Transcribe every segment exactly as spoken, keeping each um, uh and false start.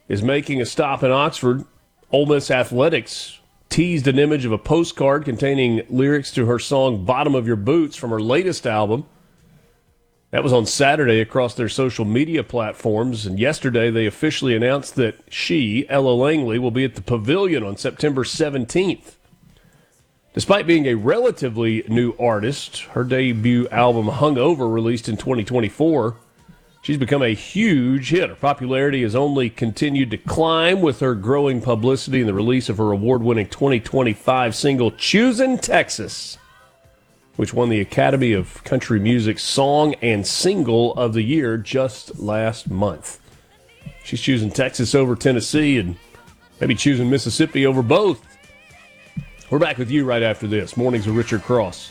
is making a stop in Oxford. Ole Miss Athletics teased an image of a postcard containing lyrics to her song Bottom of Your Boots from her latest album. That was on Saturday across their social media platforms, and yesterday they officially announced that she, Ella Langley, will be at the Pavilion on September seventeenth. Despite being a relatively new artist, her debut album Hungover, released in twenty twenty-four, she's become a huge hit. Her popularity has only continued to climb with her growing publicity and the release of her award-winning twenty twenty-five single Choosin' Texas, which won the Academy of Country Music Song and Single of the Year just last month. She's choosing Texas over Tennessee and maybe choosing Mississippi over both. We're back with you right after this. Mornings with Richard Cross.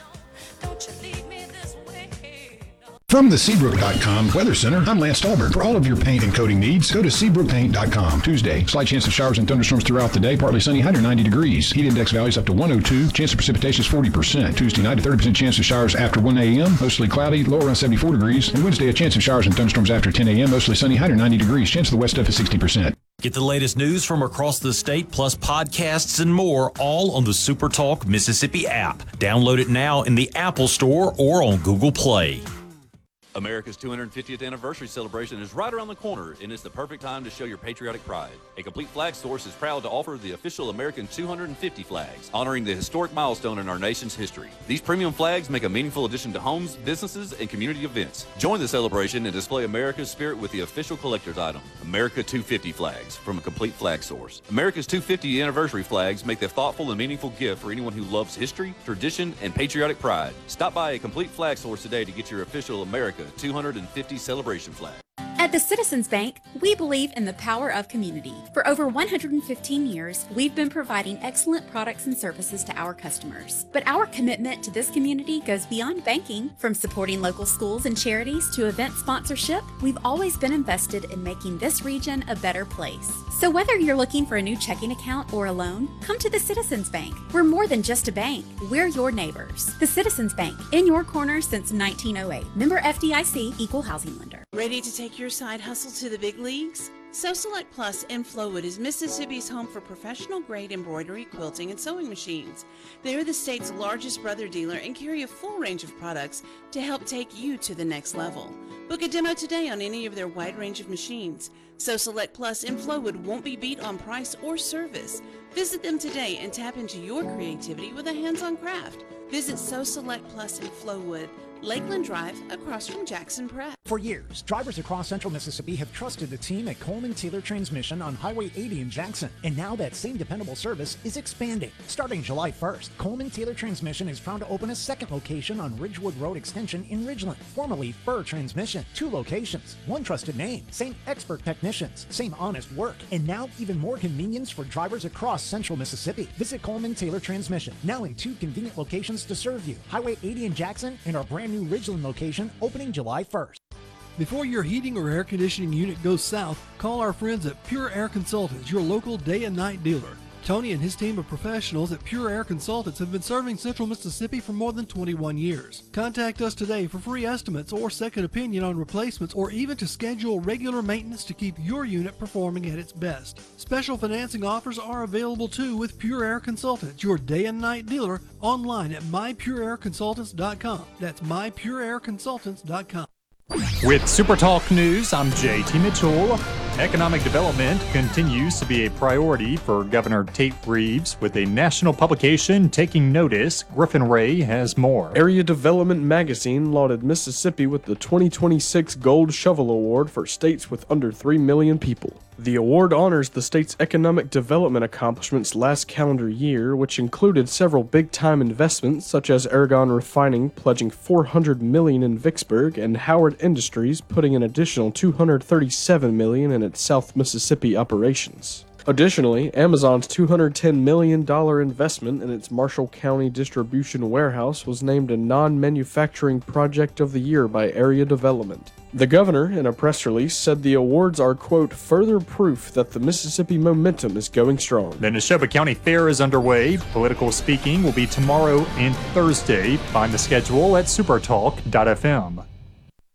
From the Seabrook dot com Weather Center, I'm Lance Stallberg. For all of your paint and coating needs, go to Seabrook Paint dot com. Tuesday, slight chance of showers and thunderstorms throughout the day, partly sunny, one hundred ninety degrees. Heat index values up to one oh two. Chance of precipitation is forty percent. Tuesday night, a thirty percent chance of showers after one a.m., mostly cloudy, low around seventy-four degrees. And Wednesday, a chance of showers and thunderstorms after ten a.m., mostly sunny, one hundred ninety degrees. Chance of the wet stuff is sixty percent. Get the latest news from across the state, plus podcasts and more, all on the Super Talk Mississippi app. Download it now in the Apple Store or on Google Play. America's two hundred fiftieth anniversary celebration is right around the corner, and it's the perfect time to show your patriotic pride. A Complete Flag Source is proud to offer the official American two hundred fifty flags, honoring the historic milestone in our nation's history. These premium flags make a meaningful addition to homes, businesses, and community events. Join the celebration and display America's spirit with the official collector's item, America two fifty flags from a Complete Flag Source. America's two hundred fiftieth anniversary flags make the thoughtful and meaningful gift for anyone who loves history, tradition, and patriotic pride. Stop by a Complete Flag Source today to get your official America two hundred fifty celebration flag. At the Citizens Bank, we believe in the power of community. For over one hundred fifteen years, we've been providing excellent products and services to our customers. But our commitment to this community goes beyond banking. From supporting local schools and charities to event sponsorship, we've always been invested in making this region a better place. So whether you're looking for a new checking account or a loan, come to the Citizens Bank. We're more than just a bank. We're your neighbors. The Citizens Bank, in your corner since nineteen oh eight. Member F D I C, Equal Housing Lender. Ready to take your side hustle to the big leagues? So Select Plus in Flowood is Mississippi's home for professional-grade embroidery, quilting, and sewing machines. They're the state's largest brother dealer and carry a full range of products to help take you to the next level. Book a demo today on any of their wide range of machines. So Select Plus in Flowood won't be beat on price or service. Visit them today and tap into your creativity with a hands-on craft. Visit So Select Plus in Flowood, Lakeland Drive, across from Jackson Prep. For years, drivers across central Mississippi have trusted the team at Coleman Taylor Transmission on Highway eighty in Jackson, and now that same dependable service is expanding. Starting July first, Coleman Taylor Transmission is proud to open a second location on Ridgewood Road Extension in Ridgeland, formerly Fur Transmission. Two locations, one trusted name, same expert technicians, same honest work, and now even more convenience for drivers across central Mississippi. Visit Coleman Taylor Transmission, now in two convenient locations to serve you, Highway eighty in Jackson and our brand new Ridgeland location opening July first. Before your heating or air conditioning unit goes south, call our friends at Pure Air Consultants, your local day and night dealer. Tony and his team of professionals at Pure Air Consultants have been serving Central Mississippi for more than twenty-one years. Contact us today for free estimates or second opinion on replacements, or even to schedule regular maintenance to keep your unit performing at its best. Special financing offers are available too with Pure Air Consultants, your day and night dealer, online at my pure air consultants dot com. That's my pure air consultants dot com. With Super Talk News, I'm J T Mitchell. Economic development continues to be a priority for Governor Tate Reeves. With a national publication taking notice, Griffin Ray has more. Area Development Magazine lauded Mississippi with the twenty twenty-six Gold Shovel Award for states with under three million people. The award honors the state's economic development accomplishments last calendar year, which included several big-time investments such as Aragon Refining pledging four hundred million dollars in Vicksburg and Howard Industries putting an additional two hundred thirty-seven million dollars in its South Mississippi operations. Additionally, Amazon's two hundred ten million dollars investment in its Marshall County distribution warehouse was named a non-manufacturing project of the year by Area Development. The governor, in a press release, said the awards are, quote, further proof that the Mississippi momentum is going strong. The Neshoba County Fair is underway. Political speaking will be tomorrow and Thursday. Find the schedule at supertalk dot f m.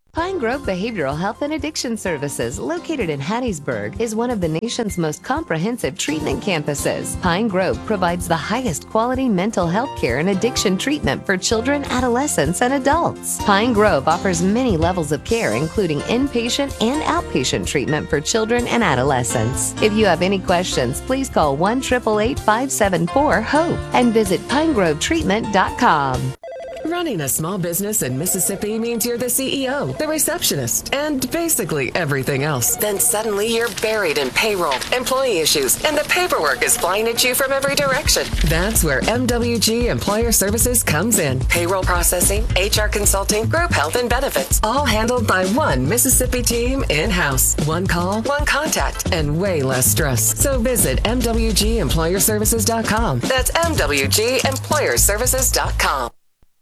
Pine Grove Behavioral Health and Addiction Services, located in Hattiesburg, is one of the nation's most comprehensive treatment campuses. Pine Grove provides the highest quality mental health care and addiction treatment for children, adolescents, and adults. Pine Grove offers many levels of care, including inpatient and outpatient treatment for children and adolescents. If you have any questions, please call one eight eight eight, five seven four, HOPE and visit pine grove treatment dot com. Running a small business in Mississippi means you're the C E O, the receptionist, and basically everything else. Then suddenly you're buried in payroll, employee issues, and the paperwork is flying at you from every direction. That's where M W G Employer Services comes in. Payroll processing, H R consulting, group health and benefits, all handled by one Mississippi team in-house. One call, one contact, and way less stress. So visit M W G employer services dot com. That's M W G employer services dot com.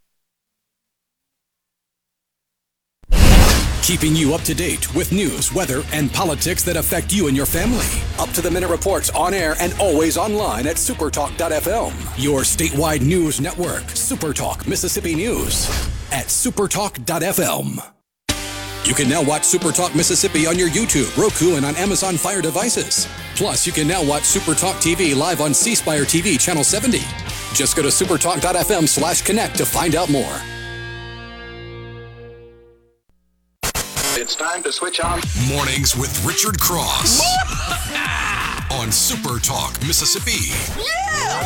Keeping you up to date with news, weather, and politics that affect you and your family. Up-to-the-minute reports on air and always online at supertalk dot f m. Your statewide news network, Supertalk Mississippi News at supertalk dot f m. You can now watch Supertalk Mississippi on your YouTube, Roku, and on Amazon Fire devices. Plus, you can now watch Supertalk T V live on C Spire T V Channel seventy. Just go to supertalk dot f m slash connect to find out more. It's time to switch on Mornings with Richard Cross on Super Talk Mississippi. Yeah!